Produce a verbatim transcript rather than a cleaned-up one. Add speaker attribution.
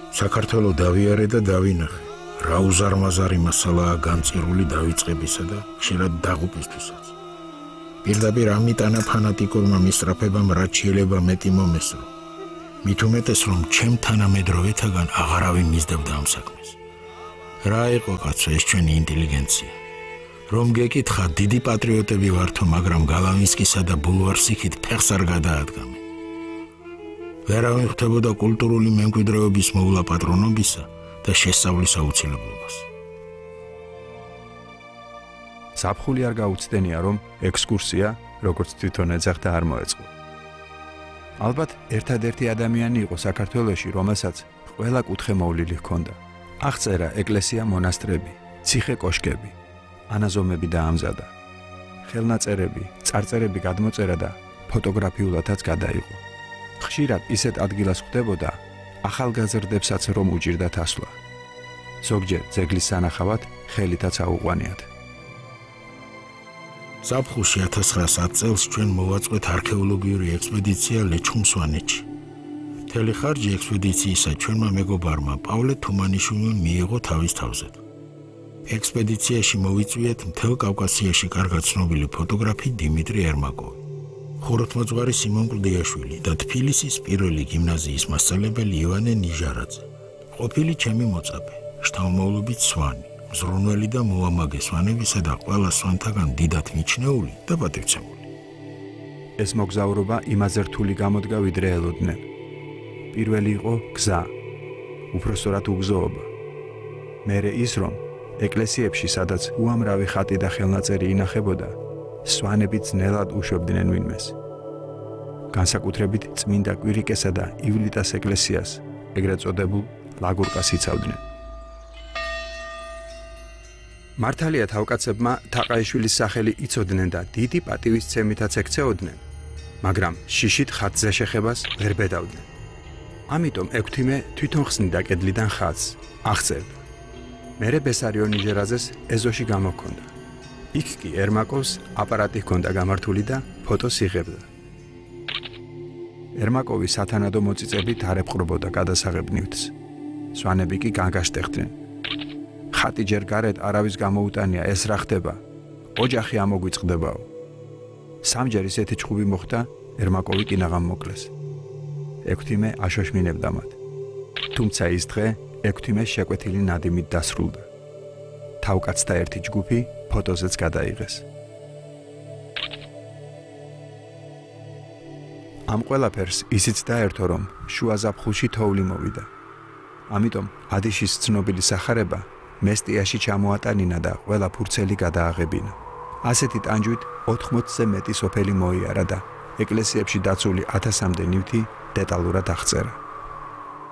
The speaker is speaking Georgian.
Speaker 1: საქართველო დავიარე და დავინახე. რა უზარმაზარი მასალაა განწირული დავიწყებისა და ხშირად დაღუპისთვისაც. პირდაპირ ამიტანა ფანატიკურმა მისწრაფებამ რაც შეიძლება მეტი მომესრო. მით უმეტეს რომ ჩემ თანამედროვეთაგან აღარავინ მისდევდა ამ საქმეს. რა იყო კაცო ეს ჩვენი ინტელიგენცია? რომ გეკითხა დიდი პატრიოტები ვართო, მაგრამ გალავინსკისა და ბულვარსიქით ფეხს არ გადაადგამე. ვერავინ ხვდებოდა კულტურული მემკვიდრეობის მოვლა პატრონობისა და შესწავლის აუცილებლობას.
Speaker 2: საფხული არ გაუცდენია, რომ ექსკურსია, როგორც თვითონ ეძახდა, არ მოეწყო. ალბათ ერთადერთი ადამიანი იყო საქართველოში, რომელსაც ყველა კუთხე მოვლილი ჰქონდა. აღწერა ეკლესია, მონასტრები, ციხე-კოშკები, ანაზომები დაამზადა. ხელნაწერები, წარწერები გადმოწერა და ფოტოგრაფიულადაც გადაიღო. ხშირად ისეთ ადგილას ხვდებოდა ახალგაზრდებსაც რომ უჭირდათ ასვლა. ზოგჯერ ძეგლის სანახავად ხელითაც აუყვანიათ.
Speaker 1: ზაფხულში ათას ცხრაასათ წელს ჩვენ მოვაწყვეთ არქეოლოგიური ექსპედიცია ლეჩხუმ-სვანეთში. მთელი ხარჯი ექსპედიციისა ჩვენმა მეგობარმა პავლე თუმანიშვილმა მიიღო თავის თავზე. ექსპედიციაში მოვიწვიეთ მთელ კავკასიაში კარგად ცნობილი ფოტოგრაფი დიმიტრი ერმაკოვი, ხუროთმოძღვარი სიმონ კლდიაშვილი და თბილისის პირველი გიმნაზიის მასწავლებელი ივანე ნიჟარაძე. ყოფილი ჩემი მოწაფე, შთამომავლობით სვანი, მზრუნველი და მოამაგე სვანებისა და ყველა სვანთაგან დიდად მიჩნეული და პატივცემული.
Speaker 2: ეს მოგზაურობა იმაზე რთული გამოდგა, ვიდრე ელოდნენ. პირველი იყო გზა, უпроსტად უგზოობა. მერე ის, რომ ეკლესიებში, სადაც უამრავი ხატი და ხელნაწერი ინახებოდა, სვანები ძნელად უშვებდნენ ვინმეს. განსაკუთრებით წმინდა კვირიკესა და ივლიტას ეკლესიას, ეგრეთ წოდებულ ლაგურკას იცავდნენ. მართალია თავკაცებმა თაყაიშვილის სახელი იცოდნენ და დიდი პატივისცემითაც ექცეოდნენ, მაგრამ შიშით ხატზე შეხებას ვერ ბედავდნენ. ამიტომ ექვთიმე თვითონ ხსნიდა კედლიდან ხატს, აღწერდა. მერე ბესარიო ნიჟერაძეს ეზოში გამოჰქონდა. იქ კი ერმაკოვს აპარატი ჰქონდა გამართული და ფოტოს იღებდა. ერმაკოვი სათანადო მოწიწებით არ ეპყრობოდა გადასაღებ ნივთს. სვანები კი განგაშტეხდნენ. ხატი ჯერ გარეთ არავის გამოუტანია, ეს რა ხდება? ოჯახი ამოგვიწყდებაო. სამჯერ ისეთი ჭხუბი მოხდა, ერმაკოვი კინაღამ მოკლეს. ექვთიმე აშოშმინებდა მათ. თუმცა ის დღე ექვთიმეს შეკვეთილი ნადიმით დასრულდა. თავკაცთა ერთი ჯგუფი ფოტოზეც გადაიღეს. ამ ყველაფერს ისიც დაერთო, რომ შუა ზაფხულში თოვლი მოვიდა. ამიტომ ადიშის ცნობილი სახარება მესტიაში ჩამოატანინა და ყველა ფურცელი გადააღებინა. ასეთი ტანჯვით ოთხმოცზე მეტი სოფელი მოიარა და ეკლესიებში დაცული ათასამდე ნივთი დეტალურად აღწერა.